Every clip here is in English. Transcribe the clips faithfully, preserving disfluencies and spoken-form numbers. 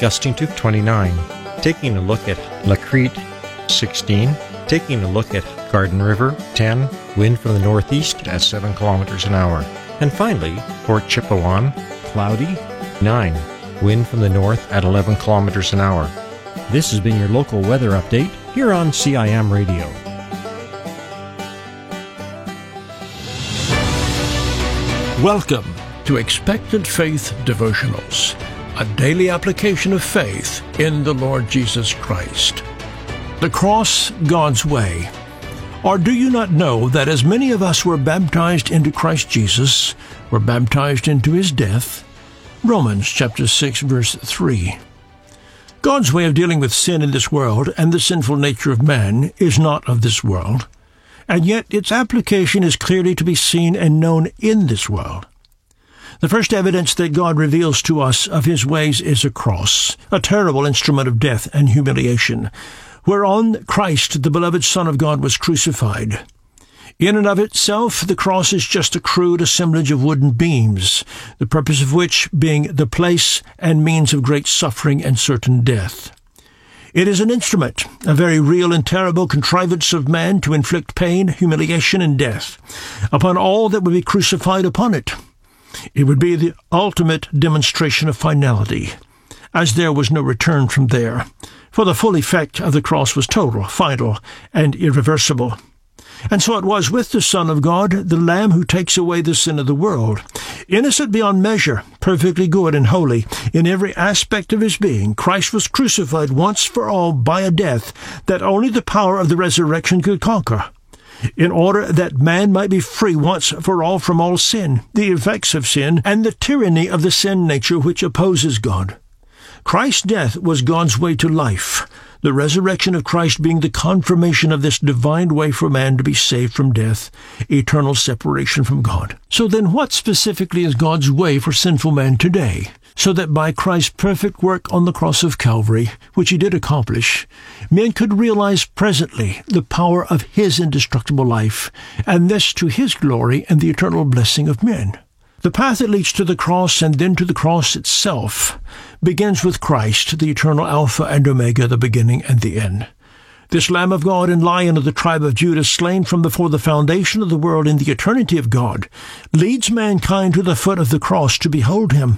gusting to twenty-nine. Taking a look at La Crete, sixteen. Taking a look at Garden River, ten. Wind from the northeast at seven kilometers an hour. And finally, Port Chippewan, cloudy, nine. Wind from the north at eleven kilometers an hour. This has been your local weather update here on C I M Radio. Welcome to Expectant Faith Devotionals, a daily application of faith in the Lord Jesus Christ. The cross, God's way. Or do you not know that as many of us were baptized into Christ Jesus, were baptized into his death? Romans chapter six, verse three. God's way of dealing with sin in this world and the sinful nature of man is not of this world, and yet its application is clearly to be seen and known in this world. The first evidence that God reveals to us of his ways is a cross, a terrible instrument of death and humiliation, whereon Christ, the beloved Son of God, was crucified. In and of itself, the cross is just a crude assemblage of wooden beams, the purpose of which being the place and means of great suffering and certain death. It is an instrument, a very real and terrible contrivance of man to inflict pain, humiliation, and death upon all that would be crucified upon it. It would be the ultimate demonstration of finality, as there was no return from there, for the full effect of the cross was total, final, and irreversible. And so it was with the Son of God, the Lamb who takes away the sin of the world. Innocent beyond measure, perfectly good and holy in every aspect of his being, Christ was crucified once for all by a death that only the power of the resurrection could conquer, in order that man might be free once for all from all sin, the effects of sin, and the tyranny of the sin nature which opposes God. Christ's death was God's way to life, the resurrection of Christ being the confirmation of this divine way for man to be saved from death, eternal separation from God. So then what specifically is God's way for sinful man today, so that by Christ's perfect work on the cross of Calvary, which he did accomplish, men could realize presently the power of his indestructible life, and this to his glory and the eternal blessing of men? The path that leads to the cross and then to the cross itself begins with Christ, the eternal Alpha and Omega, the beginning and the end. This Lamb of God and Lion of the tribe of Judah, slain from before the foundation of the world in the eternity of God, leads mankind to the foot of the cross to behold him.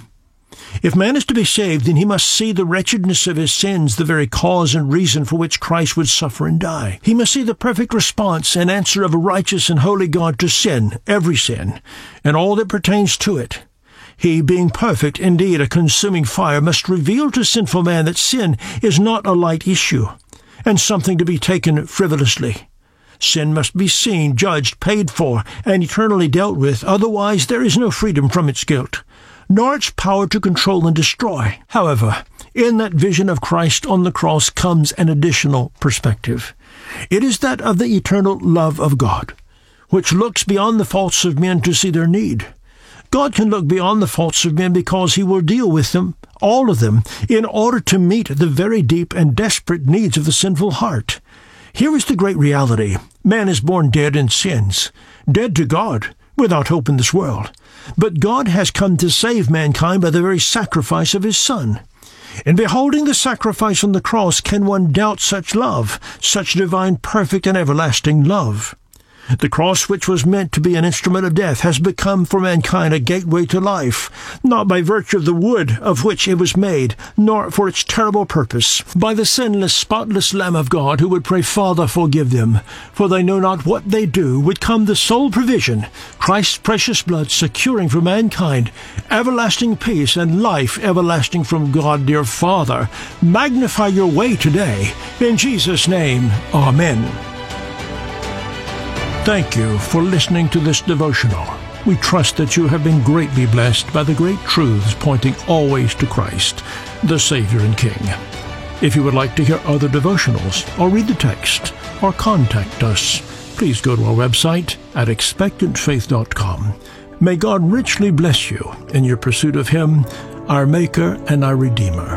If man is to be saved, then he must see the wretchedness of his sins, the very cause and reason for which Christ would suffer and die. He must see the perfect response and answer of a righteous and holy God to sin, every sin, and all that pertains to it. He, being perfect, indeed a consuming fire, must reveal to sinful man that sin is not a light issue, and something to be taken frivolously. Sin must be seen, judged, paid for, and eternally dealt with, otherwise there is no freedom from its guilt, nor its power to control and destroy. However, in that vision of Christ on the cross comes an additional perspective. It is that of the eternal love of God, which looks beyond the faults of men to see their need. God can look beyond the faults of men because he will deal with them, all of them, in order to meet the very deep and desperate needs of the sinful heart. Here is the great reality. Man is born dead in sins, dead to God, without hope in this world. But God has come to save mankind by the very sacrifice of his Son. In beholding the sacrifice on the cross, can one doubt such love, such divine, perfect, and everlasting love? The cross, which was meant to be an instrument of death, has become for mankind a gateway to life, not by virtue of the wood of which it was made, nor for its terrible purpose, by the sinless, spotless Lamb of God, who would pray, Father, forgive them, for they know not what they do, would come the sole provision, Christ's precious blood securing for mankind everlasting peace and life everlasting from God, dear Father. Magnify your way today. In Jesus' name, amen. Thank you for listening to this devotional. We trust that you have been greatly blessed by the great truths pointing always to Christ, the Savior and King. If you would like to hear other devotionals, or read the text, or contact us, please go to our website at expectant faith dot com. May God richly bless you in your pursuit of Him, our Maker and our Redeemer.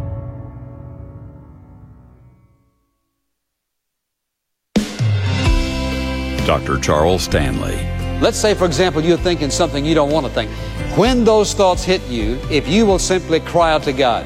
Doctor Charles Stanley. Let's say, for example, you're thinking something you don't want to think. When those thoughts hit you, if you will simply cry out to God,